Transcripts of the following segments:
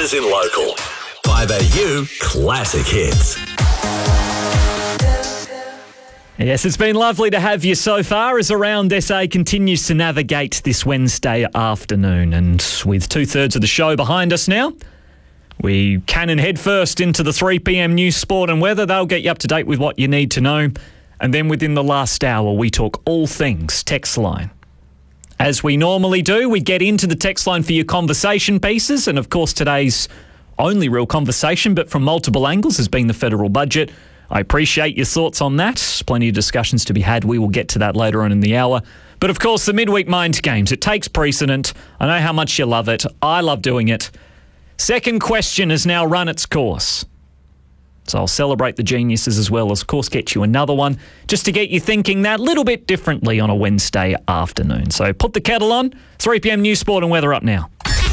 as in local. 5AU Classic Hits. Yes, it's been lovely to have you so far as Around SA continues to navigate this Wednesday afternoon. And with 2/3 of the show behind us now, we cannon head first into the 3 p.m. news, sport and weather. They'll get you up to date with what you need to know. And then within the last hour, we talk all things text line. As we normally do, we get into the text line for your conversation pieces. And of course, today's only real conversation, but from multiple angles, has been the federal budget. I appreciate your thoughts on that. Plenty of discussions to be had. We will get to that later on in the hour. But of course, the midweek mind games, it takes precedent. I know how much you love it. I love doing it. Second question has now run its course. So I'll celebrate the geniuses as well as, of course, get you another one just to get you thinking that little bit differently on a Wednesday afternoon. So put the kettle on. 3 p.m. news, sport and weather up now.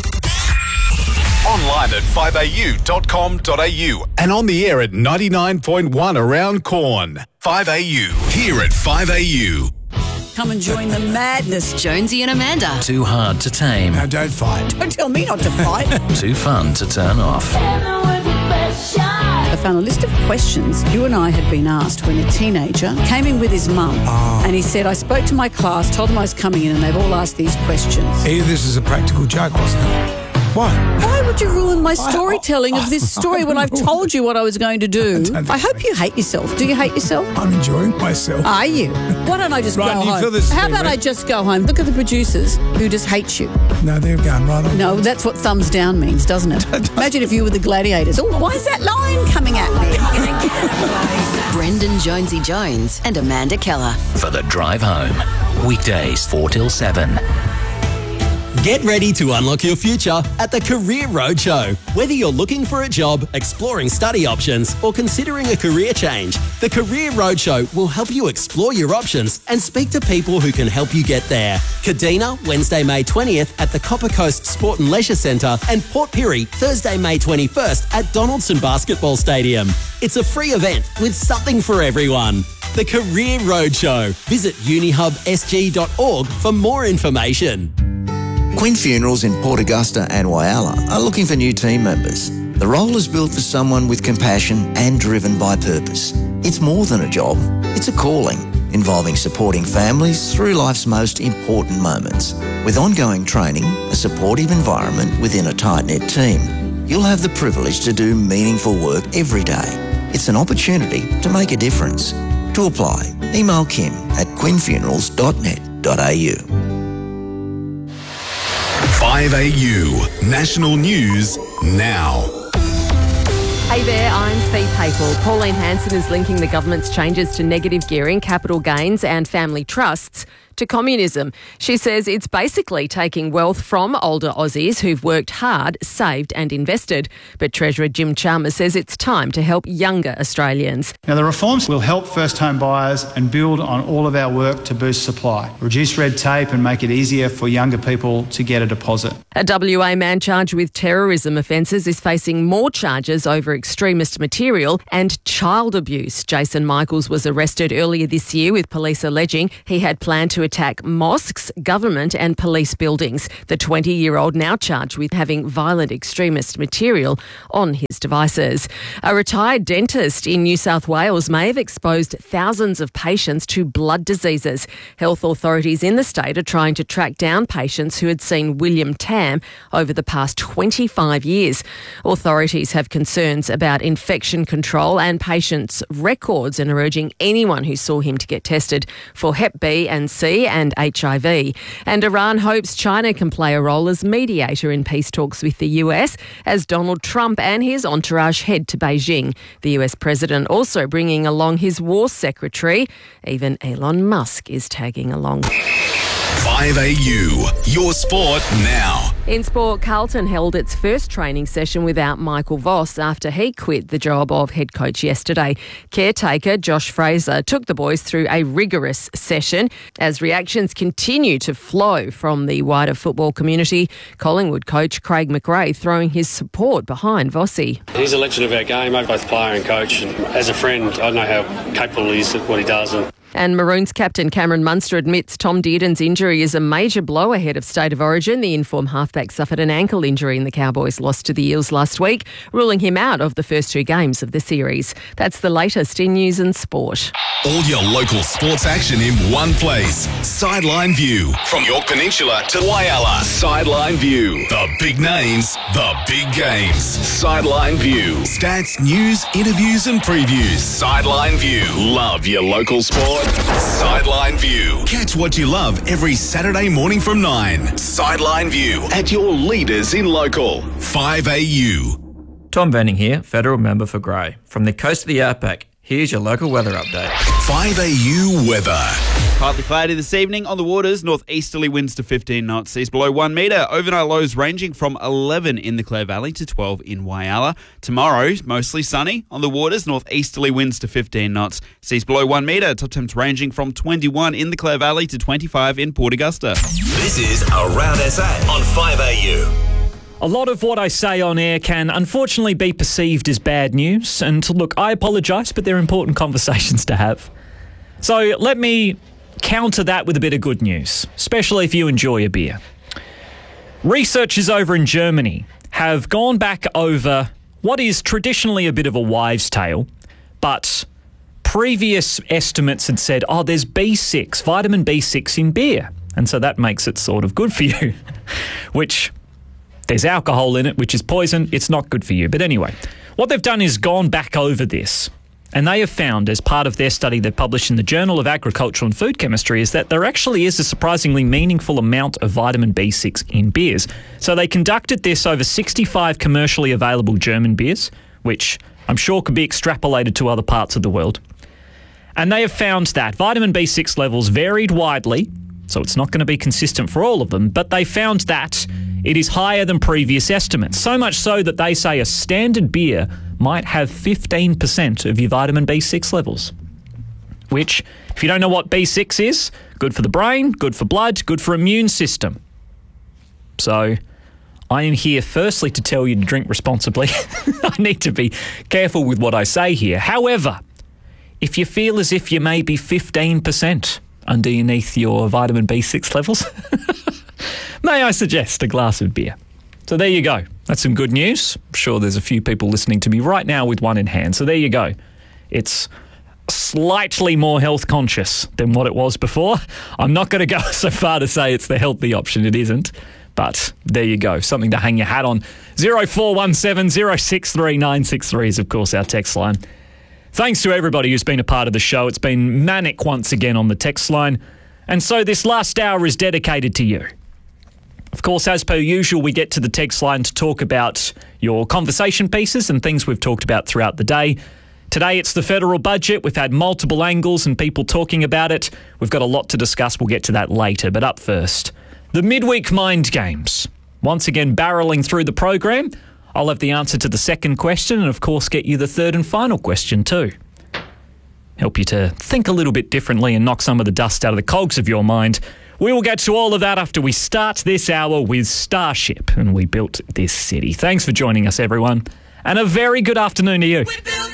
Online at 5au.com.au and on the air at 99.1 around Corn. 5AU, here at 5AU. Come and join the madness. Jonesy and Amanda. Too hard to tame. Now don't fight. Don't tell me not to fight. Too fun to turn off. I found a list of questions you and I had been asked when a teenager came in with his mum. And he said, I spoke to my class, told them I was coming in, and they've all asked these questions. This is a practical joke, wasn't it? What? Why would you ruin my storytelling of this story when I've told you what I was going to do? I hope you hate yourself. Do you hate yourself? I'm enjoying myself. Are you? Why don't I just go home? How about I just go home? Look at the producers who just hate you. No, they're going right on. No, that's what thumbs down means, doesn't it? Imagine if you were the gladiators. Oh, why is that line coming at me? Brendan Jonesy Jones and Amanda Keller. For the drive home. Weekdays 4 till 7. Get ready to unlock your future at the Career Roadshow. Whether you're looking for a job, exploring study options, or considering a career change, the Career Roadshow will help you explore your options and speak to people who can help you get there. Kadina, Wednesday, May 20th at the Copper Coast Sport and Leisure Centre, and Port Pirie, Thursday, May 21st at Donaldson Basketball Stadium. It's a free event with something for everyone. The Career Roadshow. Visit unihubsg.org for more information. Quinn Funerals in Port Augusta and Whyalla are looking for new team members. The role is built for someone with compassion and driven by purpose. It's more than a job, it's a calling, involving supporting families through life's most important moments. With ongoing training, a supportive environment within a tight-knit team, you'll have the privilege to do meaningful work every day. It's an opportunity to make a difference. To apply, email kim@quinnfunerals.net.au. 5AU, national news now. Hey there, I'm Fee Papel. Pauline Hanson is linking the government's changes to negative gearing, capital gains and family trusts to communism. She says it's basically taking wealth from older Aussies who've worked hard, saved and invested. But Treasurer Jim Chalmers says it's time to help younger Australians. Now, the reforms will help first-home buyers and build on all of our work to boost supply, reduce red tape and make it easier for younger people to get a deposit. A WA man charged with terrorism offences is facing more charges over extremist material and child abuse. Jason Michaels was arrested earlier this year with police alleging he had planned to attack mosques, government and police buildings. The 20-year-old now charged with having violent extremist material on his devices. A retired dentist in New South Wales may have exposed thousands of patients to blood diseases. Health authorities in the state are trying to track down patients who had seen William Tam over the past 25 years. Authorities have concerns about infection control and patients' records and are urging anyone who saw him to get tested for Hep B and C and HIV. And Iran hopes China can play a role as mediator in peace talks with the US as Donald Trump and his entourage head to Beijing. The US president also bringing along his war secretary. Even Elon Musk is tagging along. 5AU, your sport now. In sport, Carlton held its first training session without Michael Voss after he quit the job of head coach yesterday. Caretaker Josh Fraser took the boys through a rigorous session as reactions continue to flow from the wider football community. Collingwood coach Craig McRae throwing his support behind Vossi. He's a legend of our game, both player and coach. And as a friend, I know how capable he is at what he does. And And Maroons captain Cameron Munster admits Tom Dearden's injury is a major blow ahead of State of Origin. The in-form halfback suffered an ankle injury in the Cowboys' loss to the Eels last week, ruling him out of the first 2 games of the series. That's the latest in news and sport. All your local sports action in one place. Sideline View. From York Peninsula to Whyalla. Sideline View. The big names, the big games. Sideline View. Stats, news, interviews and previews. Sideline View. Love your local sport? Sideline View. Catch what you love every Saturday morning from 9. Sideline View. At your leaders in local. 5AU. Tom Venning here, Federal Member for Grey. From the coast of the Outback, here's your local weather update. 5AU weather. Partly cloudy this evening on the waters. Northeasterly winds to 15 knots. Seas below 1 metre. Overnight lows ranging from 11 in the Clare Valley to 12 in Whyalla. Tomorrow, mostly sunny on the waters. Northeasterly winds to 15 knots. Seas below 1 metre. Top temps ranging from 21 in the Clare Valley to 25 in Port Augusta. This is Around SA on 5AU. A lot of what I say on air can unfortunately be perceived as bad news. And look, I apologise, but they're important conversations to have. So let me counter that with a bit of good news, especially if you enjoy a beer. Researchers over in Germany have gone back over what is traditionally a bit of a wives' tale, but previous estimates had said, there's B6, vitamin B6 in beer. And so that makes it sort of good for you, which there's alcohol in it, which is poison. It's not good for you. But anyway, what they've done is gone back over this. And they have found, as part of their study they've published in the Journal of Agricultural and Food Chemistry, is that there actually is a surprisingly meaningful amount of vitamin B6 in beers. So they conducted this over 65 commercially available German beers, which I'm sure could be extrapolated to other parts of the world. And they have found that vitamin B6 levels varied widely, so it's not going to be consistent for all of them, but they found that it is higher than previous estimates, so much so that they say a standard beer might have 15% of your vitamin B6 levels, which, if you don't know what B6 is, good for the brain, good for blood, good for immune system. So I am here firstly to tell you to drink responsibly. I need to be careful with what I say here. However, if you feel as if you may be 15% underneath your vitamin B6 levels, may I suggest a glass of beer? So there you go. That's some good news. I'm sure there's a few people listening to me right now with one in hand. So there you go. It's slightly more health conscious than what it was before. I'm not going to go so far to say it's the healthy option. It isn't. But there you go. Something to hang your hat on. 0417 063 963 is, of course, our text line. Thanks to everybody who's been a part of the show. It's been manic once again on the text line. And so this last hour is dedicated to you. Of course, as per usual, we get to the text line to talk about your conversation pieces and things we've talked about throughout the day. Today, it's the federal budget. We've had multiple angles and people talking about it. We've got a lot to discuss. We'll get to that later. But up first, the midweek mind games. Once again, barreling through the program. I'll have the answer to the second question and, of course, get you the third and final question too. Help you to think a little bit differently and knock some of the dust out of the cogs of your mind. We will get to all of that after we start this hour with Starship and We Built This City. Thanks for joining us, everyone, and a very good afternoon to you.